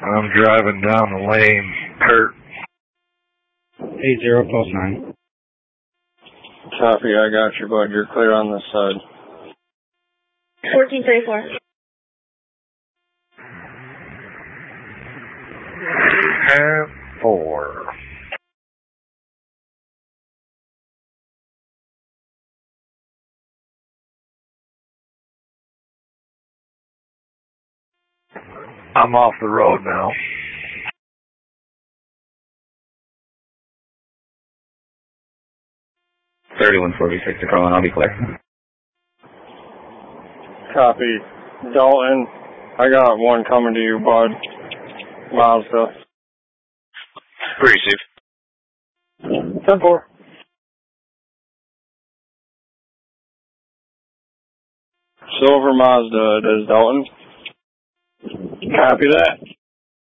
I'm driving down the lane. Kurt. 80 post 9. Copy, I got you, bud. You're clear on this side. 1434. 10-4. I'm off the road now. $31.46 to Carlin. I'll be clear. Copy. Dalton, I got one coming to you, bud. Mazda. Receive. 10-4. Silver Mazda, it is Dalton. Copy that.